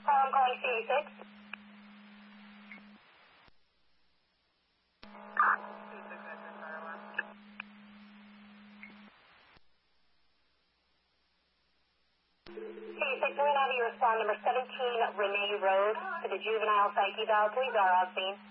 I'm calling C6. C6, we're going to have you respond number 17 Renee Road to the juvenile psych eval. Please are on scene.